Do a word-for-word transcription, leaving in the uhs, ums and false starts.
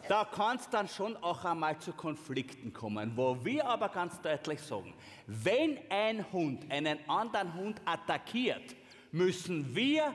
Da kann es dann schon auch einmal zu Konflikten kommen, wo wir aber ganz deutlich sagen, wenn ein Hund einen anderen Hund attackiert, müssen wir